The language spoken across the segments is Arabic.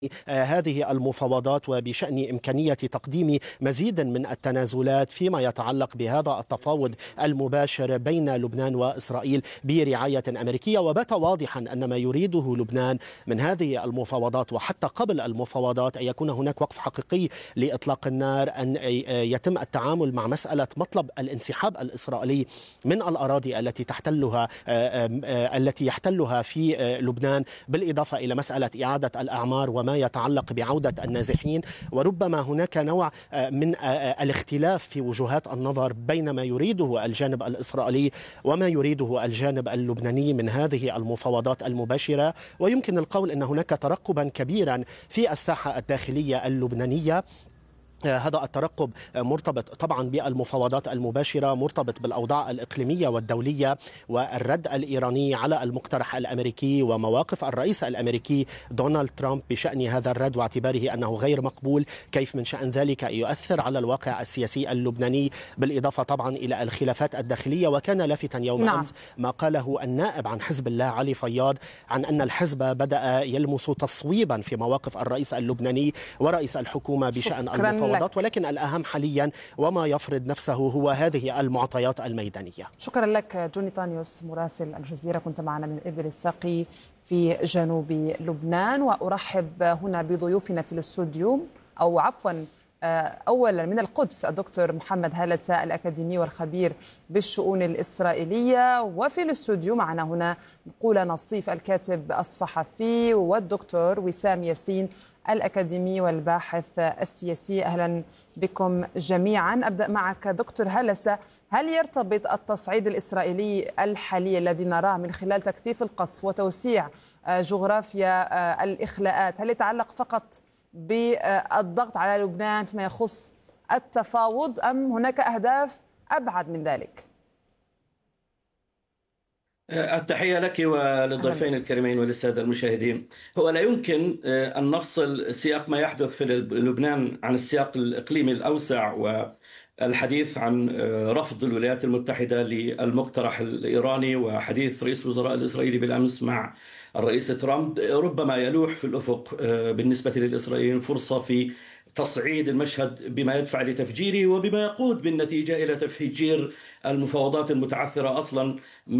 هذه المفاوضات وبشأن إمكانية تقديم مزيد من التنازلات فيما يتعلق بهذا التفاوض المباشر بين لبنان وإسرائيل برعاية أمريكية. وبات واضحا أن ما يريده لبنان من هذه المفاوضات وحتى قبل المفاوضات أن يكون هناك وقف حقيقي لإطلاق النار، أن يتم التعامل مع مسألة مطلب الانسحاب الإسرائيلي من الأراضي التي يحتلها في لبنان، بالإضافة إلى مسألة إعادة الأعمار وما يتعلق بعودة النازحين. وربما هناك نوع من الاختلاف في وجهات النظر بين ما يريده الجانب الإسرائيلي وما يريده الجانب اللبناني من هذه المفاوضات المباشرة. ويمكن القول أن هناك ترقبا كبيرا في الساحة الداخلية اللبنانية. هذا الترقب مرتبط طبعا بالمفاوضات المباشرة، مرتبط بالأوضاع الإقليمية والدولية والرد الإيراني على المقترح الأمريكي ومواقف الرئيس الأمريكي دونالد ترامب بشأن هذا الرد واعتباره أنه غير مقبول. كيف من شأن ذلك يؤثر على الواقع السياسي اللبناني، بالإضافة طبعا إلى الخلافات الداخلية. وكان لافتا يوم أمس ما قاله النائب عن حزب الله علي فياض عن أن الحزب بدأ يلمس تصويبا في مواقف الرئيس اللبناني ورئيس الحكومة بشأن المفاوضات، ولكن الأهم حاليا وما يفرض نفسه هو هذه المعطيات الميدانية. شكرا لك جوني تانيوس مراسل الجزيرة، كنت معنا من إبل الساقي في جنوب لبنان. وأرحب هنا بضيوفنا في الاستوديو، أو عفوا أولا من القدس الدكتور محمد هلسة الأكاديمي والخبير بالشؤون الإسرائيلية، وفي الاستوديو معنا هنا نقولة نصيف الكاتب الصحفي، والدكتور وسام ياسين الأكاديمي والباحث السياسي. أهلا بكم جميعا. أبدأ معك دكتور هلسة، هل يرتبط التصعيد الإسرائيلي الحالي الذي نراه من خلال تكثيف القصف وتوسيع جغرافيا الإخلاءات، هل يتعلق فقط بالضغط على لبنان فيما يخص التفاوض، أم هناك أهداف أبعد من ذلك؟ التحية لك وللضيفين الكريمين وللسادة المشاهدين. هو لا يمكن أن نفصل سياق ما يحدث في لبنان عن السياق الإقليمي الأوسع والحديث عن رفض الولايات المتحدة للمقترح الإيراني وحديث رئيس الوزراء الإسرائيلي بالأمس مع الرئيس ترامب. ربما يلوح في الأفق بالنسبة للإسرائيليين فرصة في تصعيد المشهد بما يدفع لتفجيره وبما يقود بالنتيجة إلى تفجير المفاوضات المتعثرة أصلا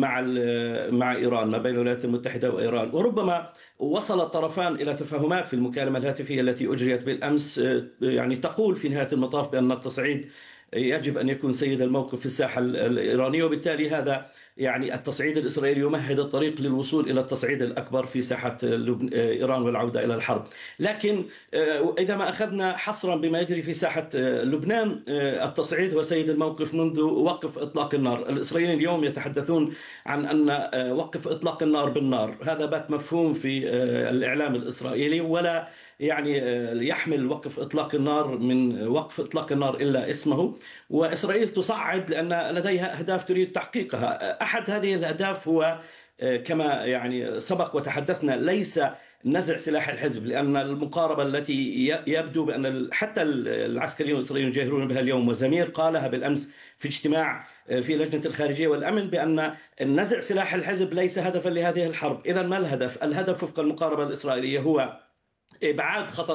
مع إيران، ما بين الولايات المتحدة وإيران. وربما وصل الطرفان إلى تفاهمات في المكالمة الهاتفية التي أجريت بالأمس، يعني تقول في نهاية المطاف بأن التصعيد يجب أن يكون سيد الموقف في الساحة الإيرانية، وبالتالي هذا يعني التصعيد الإسرائيلي يمهد الطريق للوصول إلى التصعيد الأكبر في ساحة إيران والعودة إلى الحرب. لكن إذا ما أخذنا حصرا بما يجري في ساحة لبنان، التصعيد هو سيد الموقف منذ وقف إطلاق النار. الإسرائيليين اليوم يتحدثون عن أن وقف إطلاق النار بالنار، هذا بات مفهوم في الإعلام الإسرائيلي، ولا يعني يحمل وقف إطلاق النار من وقف إطلاق النار إلا اسمه. وإسرائيل تصعد لأن لديها أهداف تريد تحقيقها. أحد هذه الأهداف هو كما يعني سبق وتحدثنا ليس نزع سلاح الحزب، لأن المقاربة التي يبدو بأن حتى العسكريون الإسرائيليون يجاهرون بها اليوم، وزمير قالها بالأمس في اجتماع في لجنة الخارجية والأمن، بأن نزع سلاح الحزب ليس هدفا لهذه الحرب. إذن ما الهدف؟ الهدف وفق المقاربة الإسرائيلية هو إبعاد خطر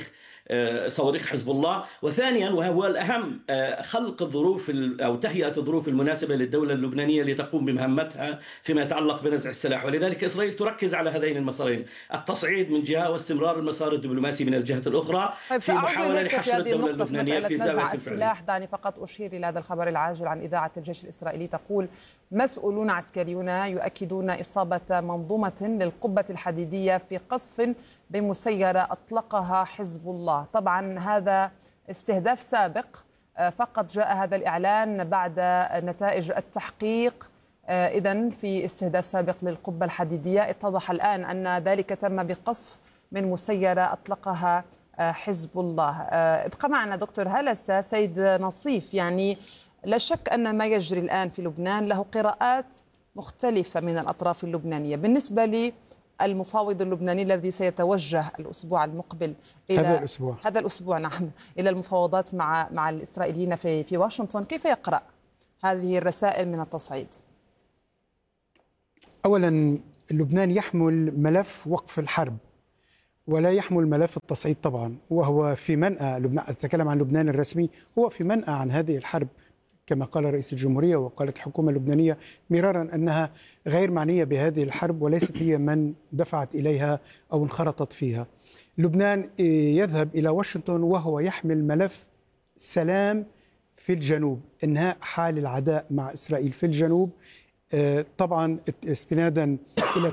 صواريخ حزب الله، وثانيا وهو الأهم خلق الظروف أو تهيئة الظروف المناسبة للدولة اللبنانية لتقوم بمهمتها فيما يتعلق بنزع السلاح. ولذلك إسرائيل تركز على هذين المسارين، التصعيد من جهة واستمرار المسار الدبلوماسي من الجهة الأخرى، في محاولة لحشر الدولة اللبنانية في نزع السلاح. دعني فقط أشير إلى هذا الخبر العاجل عن إذاعة الجيش الإسرائيلي، تقول مسؤولون عسكريون يؤكدون إصابة منظومة للقبة الحديدية في قصف بمسيرة أطلقها حزب الله. طبعا هذا استهداف سابق، فقط جاء هذا الإعلان بعد نتائج التحقيق. إذن في استهداف سابق للقبة الحديدية، اتضح الآن أن ذلك تم بقصف من مسيرة أطلقها حزب الله. ابقى معنا دكتور هلسة. سيد نصيف، يعني لا شك أن ما يجري الآن في لبنان له قراءات مختلفة من الأطراف اللبنانية. بالنسبة المفاوض اللبناني الذي سيتوجه الأسبوع المقبل إلى هذا الأسبوع نعم إلى المفاوضات مع الإسرائيليين في واشنطن، كيف يقرأ هذه الرسائل من التصعيد؟ أولا، لبنان يحمل ملف وقف الحرب، ولا يحمل ملف التصعيد طبعا، وهو في منأى لبنان. أتكلم عن لبنان الرسمي، هو في منأى عن هذه الحرب كما قال رئيس الجمهورية وقالت الحكومة اللبنانية مرارا أنها غير معنية بهذه الحرب وليست هي من دفعت إليها أو انخرطت فيها. لبنان يذهب إلى واشنطن وهو يحمل ملف سلام في الجنوب، إنهاء حال العداء مع إسرائيل في الجنوب، طبعا استنادا إلى